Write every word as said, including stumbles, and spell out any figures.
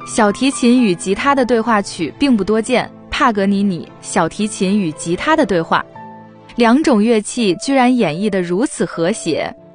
小提琴与吉他的对话曲并不多见，帕格尼尼小提琴与吉他的对话，两种乐器居然演绎得如此和谐，